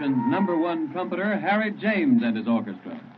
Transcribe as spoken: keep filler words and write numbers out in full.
and number one trumpeter Harry James and his orchestra.